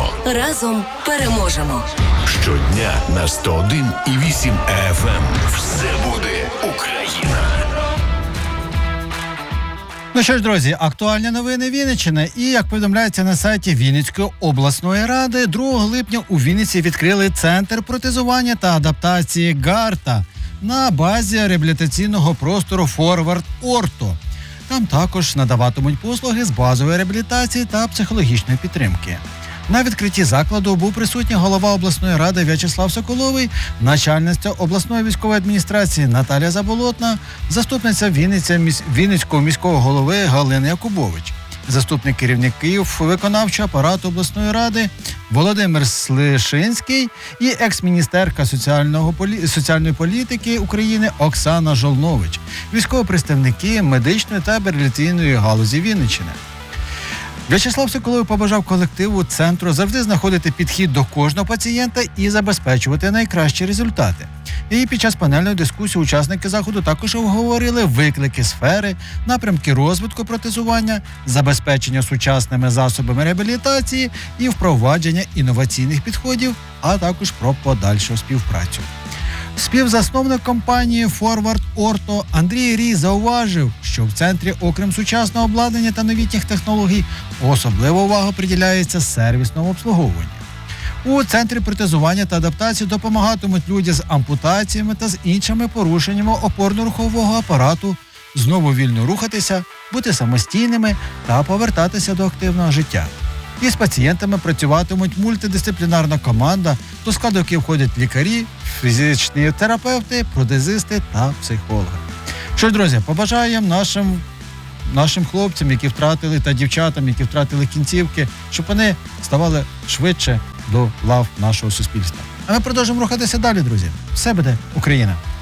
Україно. Разом переможемо. Щодня на 101,8 FM. Все буде Україна. Ну що ж, друзі, актуальні новини Вінниччини. І, як повідомляється на сайті Вінницької обласної ради, 2 липня у Вінниці відкрили центр протезування та адаптації «Гарта» на базі реабілітаційного простору «Форвард Орто». Там також надаватимуть послуги з базової реабілітації та психологічної підтримки. На відкритті закладу був присутній голова обласної ради В'ячеслав Соколовий, начальниця обласної військової адміністрації Наталія Заболотна, заступниця Вінницького міського голови Галина Якубович, заступник керівників виконавчого апарату обласної ради Володимир Слишинський і екс-міністерка соціальної політики України Оксана Жолнович, військові представники медичної та реабілітаційної галузі Вінниччини. В'ячеслав Соколовий побажав колективу центру завжди знаходити підхід до кожного пацієнта і забезпечувати найкращі результати. І під час панельної дискусії учасники заходу також обговорили виклики сфери, напрямки розвитку протезування, забезпечення сучасними засобами реабілітації і впровадження інноваційних підходів, а також про подальшу співпрацю. Співзасновник компанії «Форвард Орто» Андрій Рій зауважив, що в центрі, окрім сучасного обладнання та новітніх технологій, особлива увага приділяється сервісному обслуговуванню. У центрі протезування та адаптації допомагатимуть людям з ампутаціями та з іншими порушеннями опорно-рухового апарату знову вільно рухатися, бути самостійними та повертатися до активного життя. Із пацієнтами працюватимуть мультидисциплінарна команда, до складу якої входять лікарі, фізичні терапевти, протезисти та психологи. Що ж, друзі, побажаємо нашим хлопцям, які втратили, та дівчатам, які втратили кінцівки, щоб вони ставали швидше до лав нашого суспільства. А ми продовжимо рухатися далі, друзі. Все буде Україна!